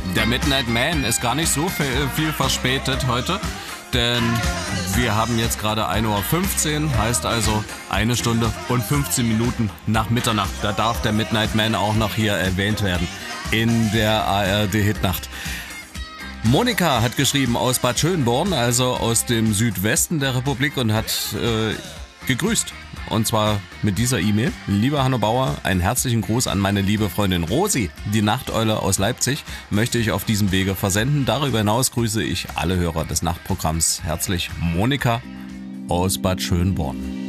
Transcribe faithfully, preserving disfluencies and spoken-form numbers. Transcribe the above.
Der Midnight Man ist gar nicht so viel, viel verspätet heute, denn wir haben jetzt gerade ein Uhr fünfzehn, heißt also eine Stunde und fünfzehn Minuten nach Mitternacht. Da darf der Midnight Man auch noch hier erwähnt werden in der A R D-Hitnacht. Monika hat geschrieben aus Bad Schönborn, also aus dem Südwesten der Republik, und hat äh, gegrüßt. Und zwar mit dieser E-Mail. Lieber Hanno Bauer, einen herzlichen Gruß an meine liebe Freundin Rosi, die Nachteule aus Leipzig, möchte ich auf diesem Wege versenden. Darüber hinaus grüße ich alle Hörer des Nachtprogramms herzlich. Monika aus Bad Schönborn.